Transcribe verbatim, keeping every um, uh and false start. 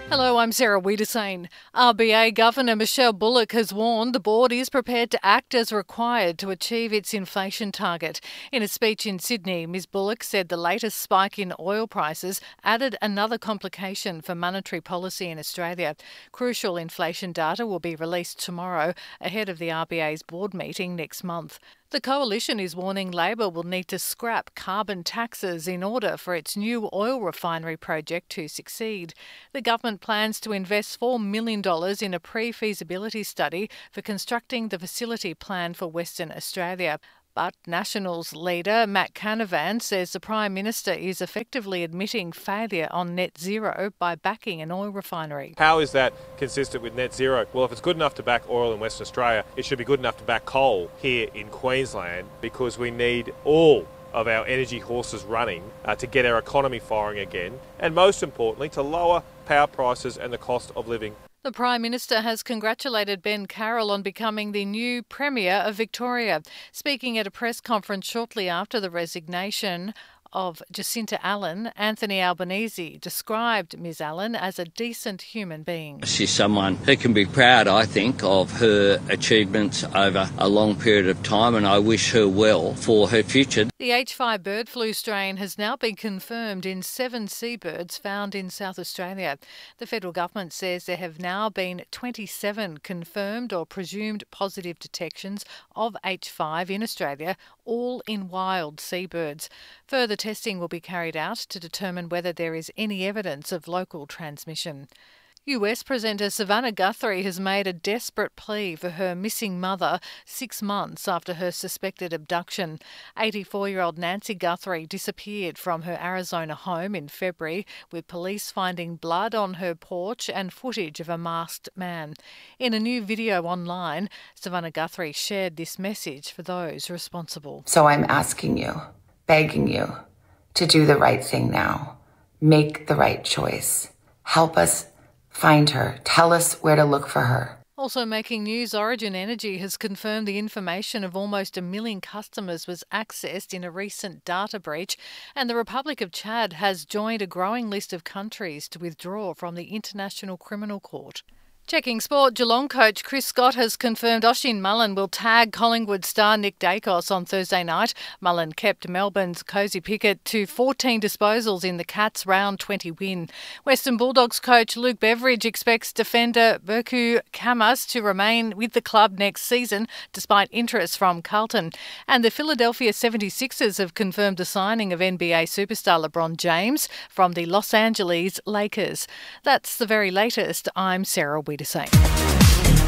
Hello, I'm Sarah Wiedersane. R B A Governor Michelle Bullock has warned the board is prepared to act as required to achieve its inflation target. In a speech in Sydney, Ms Bullock said the latest spike in oil prices added another complication for monetary policy in Australia. Crucial inflation data will be released tomorrow ahead of the R B A's board meeting next month. The Coalition is warning Labor will need to scrap carbon taxes in order for its new oil refinery project to succeed. The government plans to invest four million dollars in a pre-feasibility study for constructing the facility plan for Western Australia. But Nationals leader Matt Canavan says the Prime Minister is effectively admitting failure on net zero by backing an oil refinery. How is that consistent with net zero? Well, if it's good enough to back oil in Western Australia, it should be good enough to back coal here in Queensland, because we need all of our energy horses running uh, to get our economy firing again, and most importantly, to lower power prices and the cost of living. The Prime Minister has congratulated Ben Carroll on becoming the new Premier of Victoria. Speaking at a press conference shortly after the resignation of Jacinta Allen, Anthony Albanese described Ms Allen as a decent human being. She's someone who can be proud, I think, of her achievements over a long period of time, and I wish her well for her future. The H five bird flu strain has now been confirmed in seven seabirds found in South Australia. The federal government says there have now been twenty-seven confirmed or presumed positive detections of H five in Australia, all in wild seabirds. Further testing will be carried out to determine whether there is any evidence of local transmission. U S presenter Savannah Guthrie has made a desperate plea for her missing mother six months after her suspected abduction. eighty-four-year-old Nancy Guthrie disappeared from her Arizona home in February, with police finding blood on her porch and footage of a masked man. In a new video online, Savannah Guthrie shared this message for those responsible. So I'm asking you, begging you, to do the right thing now. Make the right choice. Help us find her. Tell us where to look for her. Also making news, Origin Energy has confirmed the information of almost a million customers was accessed in a recent data breach, and the Republic of Chad has joined a growing list of countries to withdraw from the International Criminal Court. Checking sport, Geelong coach Chris Scott has confirmed Oisin Mullin will tag Collingwood star Nick Dacos on Thursday night. Mullin kept Melbourne's Cosy Pickett to fourteen disposals in the Cats' round twenty win. Western Bulldogs coach Luke Beveridge expects defender Burku Kamas to remain with the club next season, despite interest from Carlton. And the Philadelphia seventy-sixers have confirmed the signing of N B A superstar LeBron James from the Los Angeles Lakers. That's the very latest. I'm Sarah Wiedersane.